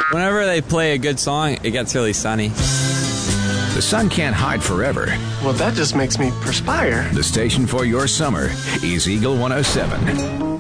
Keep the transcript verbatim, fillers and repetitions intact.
Whenever they play a good song, it gets really sunny. The sun can't hide forever. Well, that just makes me perspire. The station for your summer is Eagle one oh seven.